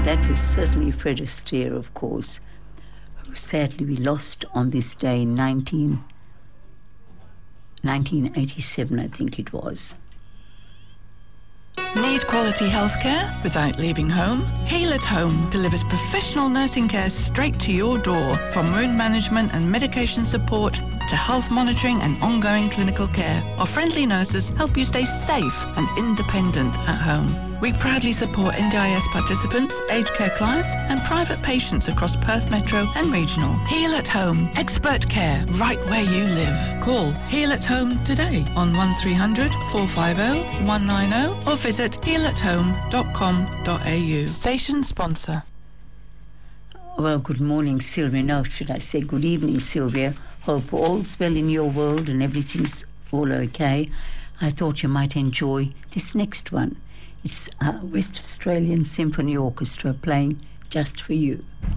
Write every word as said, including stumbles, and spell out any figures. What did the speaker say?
that was certainly Fred Astaire, of course, who sadly we lost on this day in nineteen, nineteen eighty-seven, I think it was. Need quality healthcare without leaving home? Heal at Home delivers professional nursing care straight to your door, from wound management and medication support to health monitoring and ongoing clinical care. Our friendly nurses help you stay safe and independent at home. We proudly support N D I S participants, aged care clients and private patients across Perth Metro and Regional. Heal at Home. Expert care right where you live. Call Heal at Home today on one three hundred, four five zero, one nine zero or visit heal at home dot com dot a u. Station sponsor. Well, good morning, Sylvia. No, should I say good evening, Sylvia. Hope all's well in your world and everything's all okay. I thought you might enjoy this next one. It's uh, West Australian Symphony Orchestra playing Just For You.